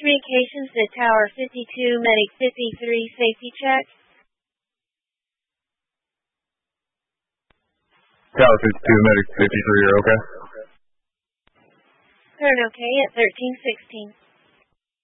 Communications to Tower 52, Medic 53, safety check. Tower 52, Medic 53, you're okay? Turn okay at 1316.